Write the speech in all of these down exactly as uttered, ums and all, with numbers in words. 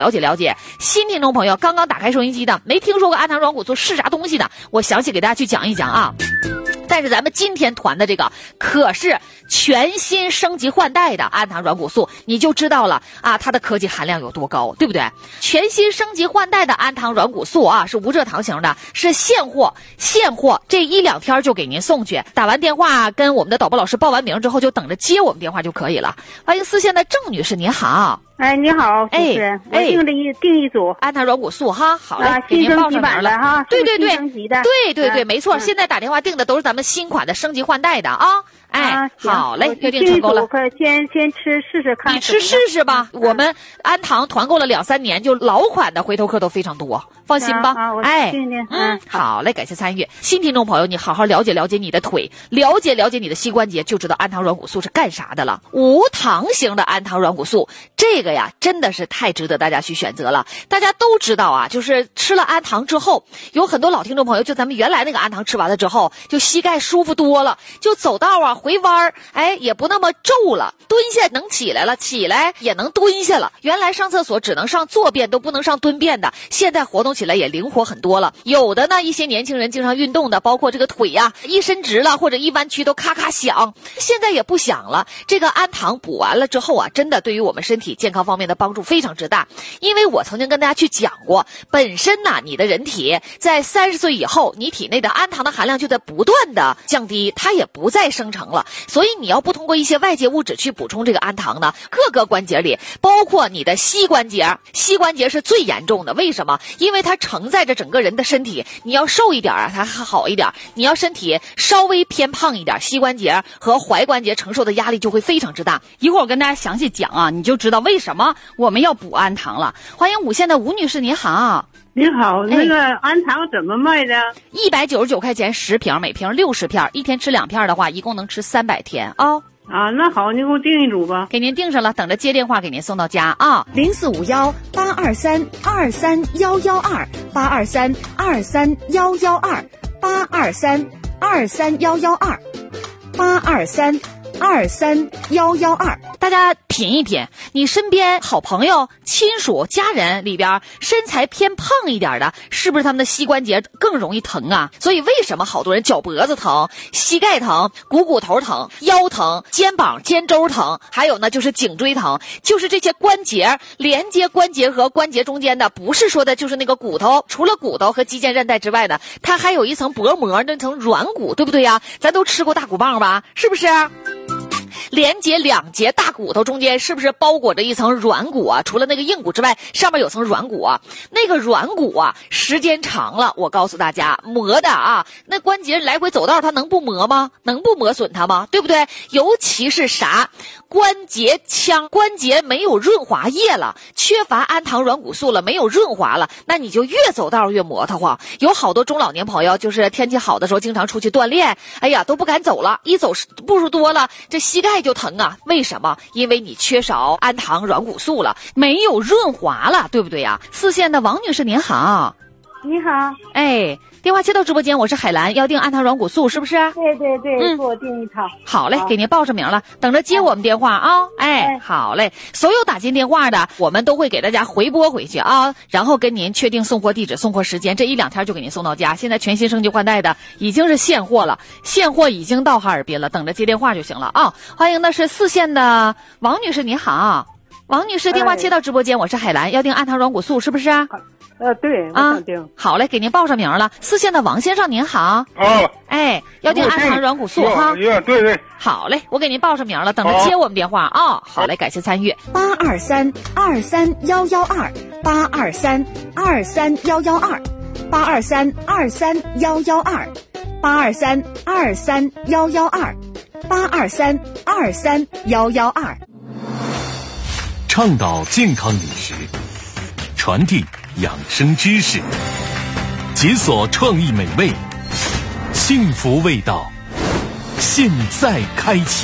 了解了解。新听众朋友刚刚打开收音机的，没听说过氨糖软骨素是啥东西的，我详细给大家去讲一讲啊。但是咱们今天团的这个可是全新升级换代的氨糖软骨素，你就知道了啊，它的科技含量有多高，对不对？全新升级换代的氨糖软骨素啊，是无蔗糖型的，是现货，现货，这一两天就给您送去。打完电话跟我们的导播老师报完名之后，就等着接我们电话就可以了。欢迎四线的郑女士，您好。 哎，你好，主持人，我订了一订一组氨糖软骨素哈，好嘞， 啊， 给您报上名了哈， 对对对， 新升级的， 对对对，没错，现在打电话订的都是咱们新款的升级换代的啊。哎，好嘞，约定成功了。 先先吃试试看。 你吃试试吧，我们氨糖团购了两三年，就老款的回头客都非常多，放心吧。哎，嗯，好嘞，感谢参与。新听众朋友，你好好了解了解你的腿，了解了解你的膝关节，就知道氨糖软骨素是干啥的了。无糖型的氨糖软骨素，这个呀，真的是太值得大家去选择了。大家都知道啊，就是吃了氨糖之后，有很多老听众朋友，就咱们原来那个氨糖吃完了之后，就膝盖舒服多了，就走道啊。回弯哎也不那么皱了，蹲下能起来了，起来也能蹲下了。原来上厕所只能上坐便，都不能上蹲便的，现在活动起来也灵活很多了。有的呢，一些年轻人经常运动的，包括这个腿呀、啊、一伸直了或者一弯曲都咔咔响，现在也不响了。这个氨糖补完了之后啊，真的对于我们身体健康方面的帮助非常之大。因为我曾经跟大家去讲过，本身呢，你的人体在三十岁以后，你体内的氨糖的含量就在不断的降低，它也不再生成了，所以你要不通过一些外界物质去补充这个氨糖呢，各个关节里，包括你的膝关节，膝关节是最严重的。为什么？因为它承载着整个人的身体，你要瘦一点啊，它还好一点；你要身体稍微偏胖一点，膝关节和踝关节承受的压力就会非常之大。一会儿我跟大家详细讲啊，你就知道为什么我们要补氨糖了。欢迎五线的吴女士，您好。 你好，那个氨糖怎么卖的？ 一百九十九块钱十瓶，每瓶六十片，一天吃两片的话，一共能吃三百天啊、哦。 啊，那好，你给我订一组吧。 给您订上了，等着接电话给您送到家啊。 零四五幺八二三二三幺幺二八二三二三幺幺二八二三二三幺幺二八二三二三幺幺二。大家品一品，你身边好朋友、亲属、家人里边身材偏胖一点的，是不是他们的膝关节更容易疼啊？所以为什么好多人脚脖子疼、膝盖疼、股骨头疼、腰疼、肩膀、肩周疼，还有呢就是颈椎疼，就是这些关节连接关节和关节中间的，不是说的就是那个骨头，除了骨头和肌腱韧带之外的，它还有一层薄膜，那层软骨，对不对呀？咱都吃过大骨棒吧，是不是？连接两节大骨头中间是不是包裹着一层软骨啊？除了那个硬骨之外，上面有层软骨啊。那个软骨啊，时间长了，我告诉大家，磨的啊，那关节来回走道，它能不磨吗？能不磨损它吗？对不对？尤其是啥？关节腔，关节没有润滑液了，缺乏氨糖软骨素了，没有润滑了，那你就越走道越磨得慌。有好多中老年朋友，就是天气好的时候经常出去锻炼，哎呀，都不敢走了，一走步数多了，这膝盖就疼啊。为什么？因为你缺少氨糖软骨素了，没有润滑了，对不对呀？四线的王女士您好。 你好， 哎，电话接到直播间，我是海兰，要订氨糖软骨素是不是？ 对对对，嗯、给我订一套。 好嘞，给您报上名了，等着接我们电话啊。哎，哎好嘞，所有打进电话的，我们都会给大家回拨回去啊，然后跟您确定送货地址、送货时间，这一两天就给您送到家。现在全新升级换代的已经是现货了，现货已经到哈尔滨了，等着接电话就行了啊。欢迎的是四线的王女士，你好。王女士，电话接到直播间，我是海兰，要订氨糖软骨素是不是？ 呃，对，我想订、啊。 好嘞，给您报上名了。四线的王先生您好。 啊， 哎，要订氨糖软骨素哈。 对对。 好嘞，我给您报上名了，等着接我们电话啊、哦。好嘞，感谢参与。 八二三二三幺幺二八二三二三幺幺二八二三二三幺幺二八二三二三幺幺二八二三二三幺幺二。 倡导健康饮食，传递养生知识，解锁创意美味，幸福味道，现在开启。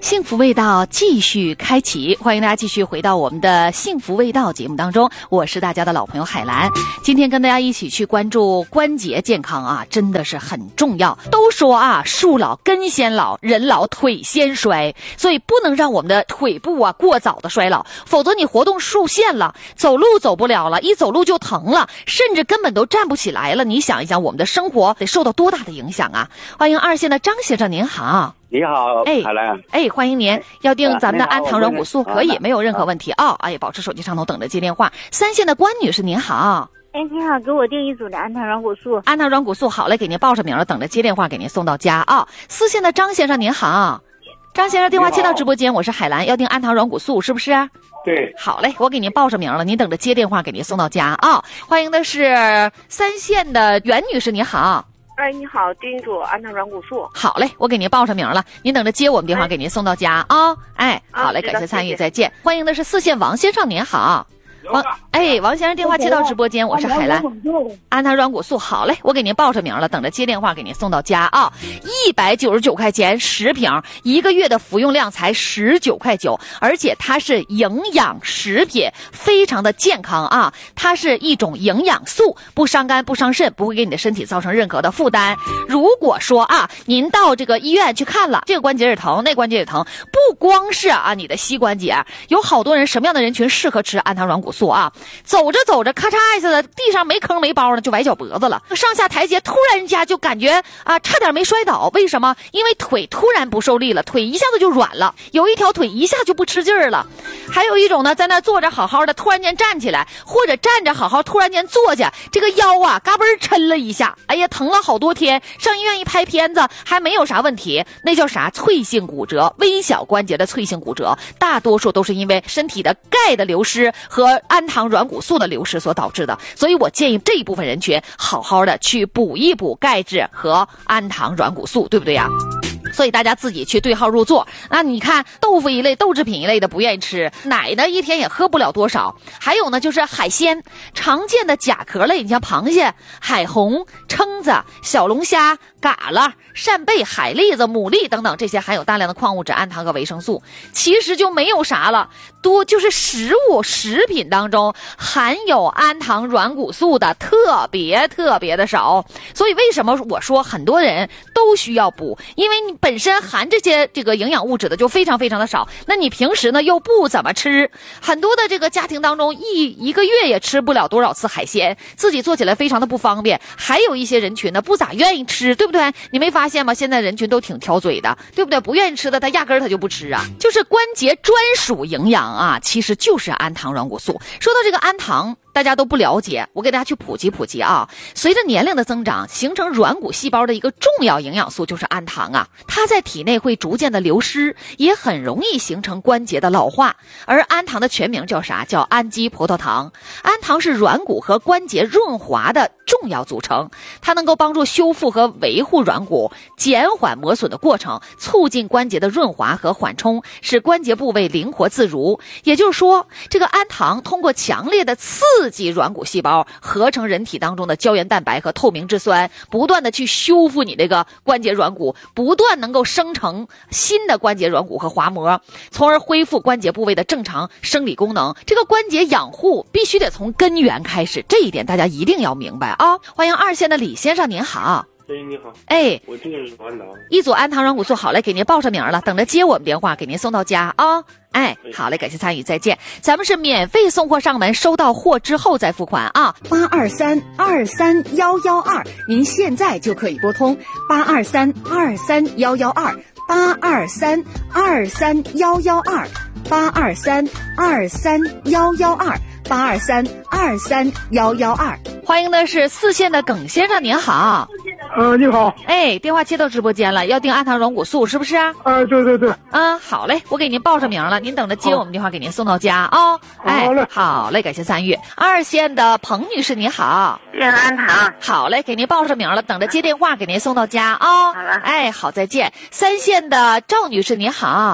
幸福味道继续开启，欢迎大家继续回到我们的幸福味道节目当中，我是大家的老朋友海兰。今天跟大家一起去关注关节健康啊，真的是很重要。都说啊，树老根先老，人老腿先衰，所以不能让我们的腿部啊过早的衰老，否则你活动受限了，走路走不了了，一走路就疼了，甚至根本都站不起来了。你想一想，我们的生活得受到多大的影响啊！欢迎二线的张先生，您好。 你好， 哎， 海兰， 哎，欢迎您，要订咱们的安糖软骨素，可以，没有任何问题啊。哎，保持手机上头等着接电话。三线的关女士，您好。 哎，你好，给我订一组的安糖软骨素。 安糖软骨素，好嘞，给您报上名了，等着接电话给您送到家啊。四线的张先生，您好。张先生，电话接到直播间，我是海兰，要订安糖软骨素，是不是？ 对， 好嘞，我给您报上名了，您等着接电话给您送到家啊。欢迎的是三线的袁女士，你好。 哎，你好，订一组安糖软骨素。 好嘞，我给您报上名了，您等着接我们电话给您送到家啊。哎，好嘞，感谢参与，再见。欢迎的是四线王先生，您好。王，哎，王先生，电话接到直播间，我是海兰。安糖软骨素，好嘞，我给您报上名了，等着接电话给您送到家啊。一百九十九块钱十瓶，一个月的服用量才十九块九，而且它是营养食品，非常的健康啊。它是一种营养素，不伤肝不伤肾，不会给你的身体造成任何的负担。如果说啊，您到这个医院去看了，这个关节也疼，那关节也疼，不光是啊你的膝关节，有好多人，什么样的人群适合吃安糖软骨素啊？走着走着咔嚓一下的，地上没坑没包呢，就崴脚脖子了，上下台阶突然间就感觉啊差点没摔倒。为什么？因为腿突然不受力了，腿一下子就软了，有一条腿一下就不吃劲儿了。还有一种呢，在那坐着好好的，突然间站起来，或者站着好好突然间坐下，这个腰啊嘎嘣抻了一下，哎呀疼了好多天，上医院一拍片子还没有啥问题，那叫啥？脆性骨折，微小关节的脆性骨折，大多数都是因为身体的钙的流失和安糖软骨素的流失所导致的。所以我建议这一部分人群好好的去补一补钙质和安糖软骨素，对不对呀？所以大家自己去对号入座。那你看豆腐一类豆制品一类的不愿意吃，奶呢一天也喝不了多少。还有呢就是海鲜，常见的甲壳类，你像螃蟹、海虹、蛏子、小龙虾、蛤蜊、扇贝、海蛎子、牡蛎等等，这些含有大量的矿物质、氨糖和维生素，其实就没有啥了，多就是食物食品当中含有安糖软骨素的特别特别的少。所以为什么我说很多人都需要补？因为你本身含这些这个营养物质的就非常非常的少，那你平时呢又不怎么吃，很多的这个家庭当中一一个月也吃不了多少次海鲜，自己做起来非常的不方便。还有一些人群呢不咋愿意吃，对不对？你没发现吗？现在人群都挺挑嘴的，对不对？不愿意吃的他压根儿他就不吃啊。就是关节专属营养啊，其实就是安糖软骨素。说到这个安糖，大家都不了解，我给大家去普及普及啊。随着年龄的增长，形成软骨细胞的一个重要营养素就是氨糖啊，它在体内会逐渐的流失，也很容易形成关节的老化。而氨糖的全名叫啥？叫氨基葡萄糖。氨糖是软骨和关节润滑的重要组成，它能够帮助修复和维护软骨，减缓磨损的过程，促进关节的润滑和缓冲，使关节部位灵活自如。也就是说，这个氨糖通过强烈的刺激软骨细胞合成人体当中的胶原蛋白和透明质酸，不断的去修复你这个关节软骨，不断能够生成新的关节软骨和滑膜，从而恢复关节部位的正常生理功能。这个关节养护必须得从根源开始，这一点大家一定要明白啊！欢迎二线的李先生，您好。 哎，你好。 哎， 我订一组安糖。 一组安糖软骨素，好嘞，给您报上名了，等着接我们电话给您送到家啊！哎，好嘞，感谢参与，再见。咱们是免费送货上门，收到货之后再付款啊。 八二三二三幺幺二，您现在就可以拨通八二三二三幺幺二八二三二三幺幺二八二三二三幺幺二八二三二三幺幺二。 欢迎的是四线的耿先生，您好。 呃，你好。 哎，电话接到直播间了，要订安糖软骨素是不是啊？ 呃，对对对。 嗯，好嘞，我给您报上名了，您等着接我们电话给您送到家啊。哦。哎， 好嘞， 好嘞，感谢参与。二线的彭女士，你好。 订安糖。 好嘞，给您报上名了，等着接电话给您送到家啊。 好了。 哎，好，再见。三线的赵女士，你好。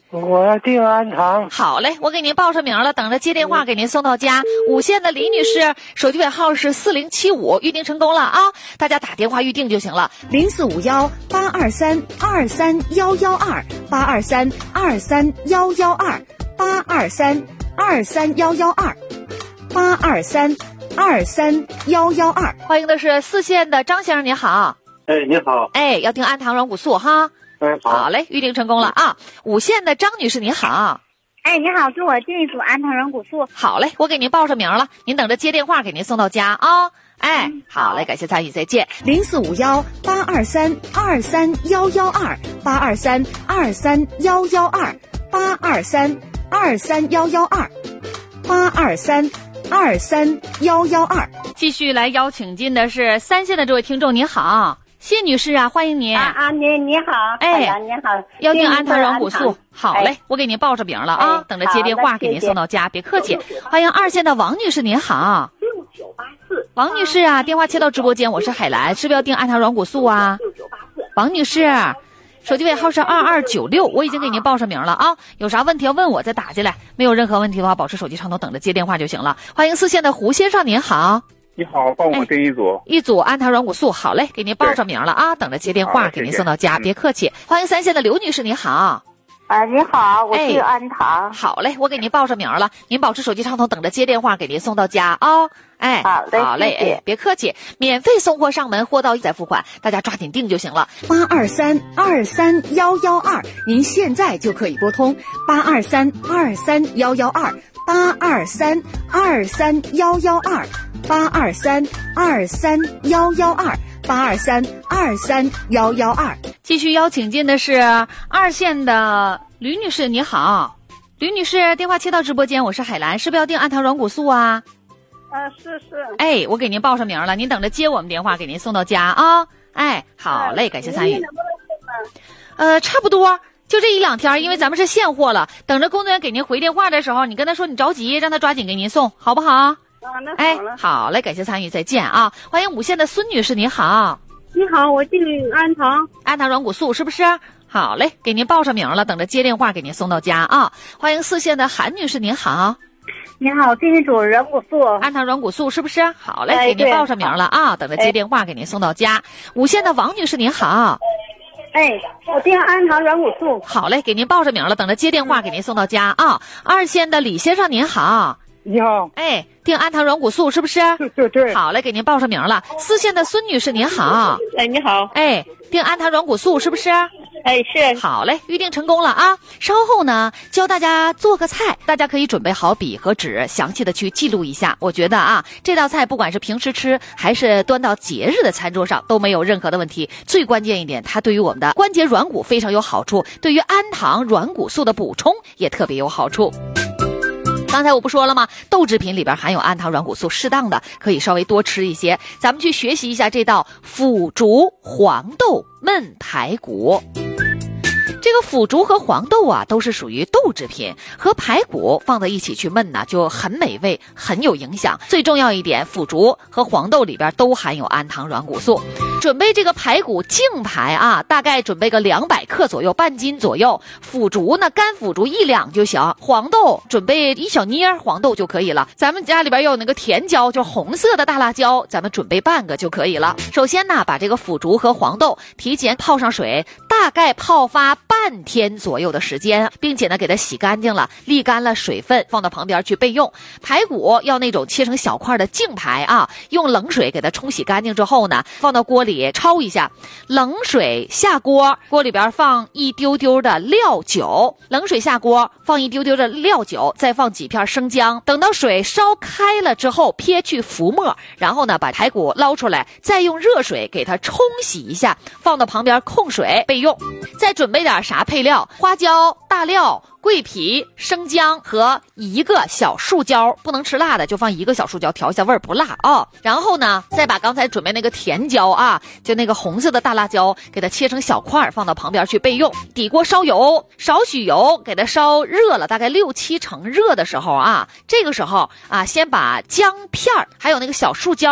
我要订安堂。 好嘞，我给您报上名了，等着接电话给您送到家。五线的李女士，手机尾号是四零七五，预定成功了啊！大家打电话预定就行了。 零四五幺八二三二三幺幺二八二三二三幺幺二八二三二三幺幺二八二三二三幺幺二。 欢迎的是四线的张先生，您好。 哎，你好。 哎，要订安堂软骨素哈。 哎，好。 好嘞，预定成功了啊！五线的张女士，您好。 哎，你好，给我订一组安堂软骨素。 好嘞，我给您报上名了，您等着接电话给您送到家啊、哦。哎、嗯，好嘞，感谢参与，再见。 零四五幺八二三二三幺幺二八二三二三幺幺二八二三二三幺幺二八二三二三幺幺二。 继续来邀请进的是三线的这位听众，您好。谢女士啊，欢迎您啊啊，你你好， 哎， 你好， 要订安堂软骨素，好嘞，哎、我给您报上名了啊，哎、等着接电话给您送到家，别客气。欢迎二线的王女士，您好。 六九八四， 王女士啊，电话切到直播间，我是海兰，是不是要订安堂软骨素啊？ 六九八四， 王女士，手机尾号是二二九六，我已经给您报上名了啊，有啥问题要问我再打进来，没有任何问题的话，保持手机畅通，等着接电话就行了。欢迎四线的胡先生，您好。 你好，帮我订一组、哎、 一组安堂软骨素，好嘞，给您报上名了啊，等着接电话给您送到家，别客气。欢迎三线的刘女士，你好。 啊，你好，我是安堂、 哎。好嘞，我给您报上名了，您保持手机畅通，等着接电话给您送到家啊、哦。哎， 好嘞， 好嘞，哎，别客气，免费送货上门，货到再付款，大家抓紧订就行了。 八二三二三幺幺二，您现在就可以拨通八二三二三幺幺二八二三二三幺幺二八二三二三幺幺二八二三二三幺幺二。 继续邀请进的是二线的吕女士，你好，吕女士，电话切到直播间，我是海兰，是不是要订安堂软骨素啊？ 啊，是是。 哎，我给您报上名了，您等着接我们电话，给您送到家啊、哦。哎，好嘞，感谢参与。呃，差不多。就这一两天，因为咱们是现货了，等着工作人员给您回电话的时候，你跟他说你着急，让他抓紧给您送，好不好？ 啊，那好了。 哎，好嘞，感谢参与，再见啊！欢迎五线的孙女士，你好。 你好，我订安堂， 安堂软骨素是不是？好嘞，给您报上名了，等着接电话给您送到家啊！欢迎四线的韩女士，您好。 你好，订一组软骨素， 安堂软骨素是不是？好嘞，给您报上名了啊，等着接电话给您送到家。五线的王女士，您好。 哎，我订安堂软骨素。 好嘞，给您报上名了，等着接电话给您送到家啊。二线的李先生您好。 你好。 哎，订安堂软骨素是不是？ 对对对。 好嘞，给您报上名了。四线的孙女士您好。 哎，你好。 哎，订安堂软骨素是不是？ 哎，是。 好嘞，预定成功了啊！稍后呢，教大家做个菜，大家可以准备好笔和纸，详细的去记录一下。我觉得啊，这道菜不管是平时吃，还是端到节日的餐桌上，都没有任何的问题。最关键一点，它对于我们的关节软骨非常有好处，对于安堂软骨素的补充也特别有好处。刚才我不说了吗？豆制品里边含有安堂软骨素，适当的可以稍微多吃一些。咱们去学习一下这道腐竹黄豆焖排骨。这个腐竹和黄豆啊，都是属于豆制品，和排骨放在一起去焖呢，就很美味，很有影响。最重要一点，腐竹和黄豆里边都含有安堂软骨素。准备这个排骨净排啊，大概准备个两百克左右，半斤左右。腐竹呢，干腐竹一两就行。黄豆准备一小捏黄豆就可以了。咱们家里边要有那个甜椒，就是红色的大辣椒，咱们准备半个就可以了。首先呢，把这个腐竹和黄豆提前泡上水，大概泡发半天左右的时间，并且呢给它洗干净了，沥干了水分，放到旁边去备用。排骨要那种切成小块的净排啊，用冷水给它冲洗干净之后呢，放到锅里焯一下。冷水下锅，锅里边放一丢丢的料酒，冷水下锅放一丢丢的料酒，再放几片生姜。等到水烧开了之后，撇去浮沫，然后呢把排骨捞出来，再用热水给它冲洗一下，放到旁边控水备用。再准备点啥配料？花椒、大料、桂皮、生姜和一个小树椒，不能吃辣的就放一个小树椒，调一下味儿不辣啊、哦。然后呢，再把刚才准备那个甜椒啊，就那个红色的大辣椒，给它切成小块，放到旁边去备用。底锅烧油，少许油，给它烧热了，大概六七成热的时候啊，这个时候啊，先把姜片还有那个小树椒放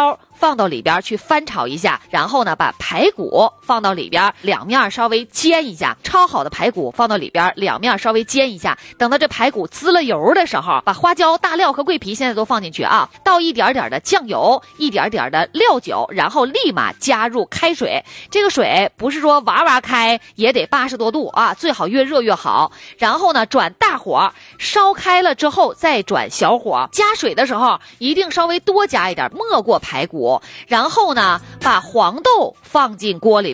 放到里边去翻炒一下，然后呢把排骨放到里边，两面稍微煎一下，焯好的排骨放到里边，两面稍微煎一下，等到这排骨滋了油的时候，把花椒、大料和桂皮现在都放进去啊，倒一点点的酱油，一点点的料酒，然后立马加入开水。这个水不是说哇哇开，也得八十多度啊，最好越热越好。然后呢转大火，烧开了之后再转小火，加水的时候一定稍微多加一点，没过排骨。然后呢把黄豆放进锅里边。